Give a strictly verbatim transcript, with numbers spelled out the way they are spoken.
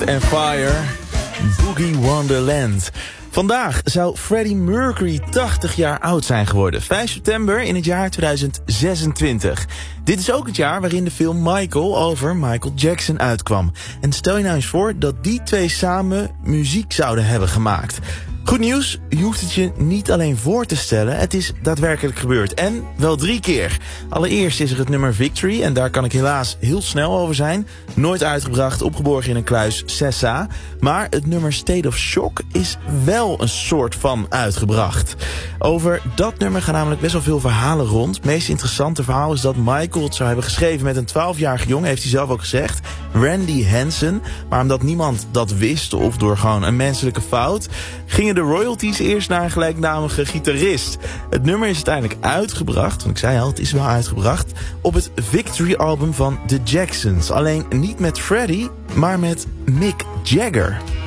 and Fire, Boogie Wonderland. Vandaag zou Freddie Mercury tachtig jaar oud zijn geworden. vijf september in het jaar tweeduizend zesentwintig. Dit is ook het jaar waarin de film Michael over Michael Jackson uitkwam. En stel je nou eens voor dat die twee samen muziek zouden hebben gemaakt. Goed nieuws, je hoeft het je niet alleen voor te stellen, het is daadwerkelijk gebeurd. En wel drie keer. Allereerst is er het nummer Victory, en daar kan ik helaas heel snel over zijn. Nooit uitgebracht, opgeborgen in een kluis Sessa. Maar het nummer State of Shock is wel een soort van uitgebracht. Over dat nummer gaan namelijk best wel veel verhalen rond. Het meest interessante verhaal is dat Michael het zou hebben geschreven met een twaalfjarige jongen, heeft hij zelf ook gezegd, Randy Hansen. Maar omdat niemand dat wist, of door gewoon een menselijke fout, gingen de royalties eerst naar een gelijknamige gitarist. Het nummer is uiteindelijk uitgebracht, want ik zei al, het is wel uitgebracht, op het Victory album van The Jacksons. Alleen niet met Freddie, maar met Mick Jagger.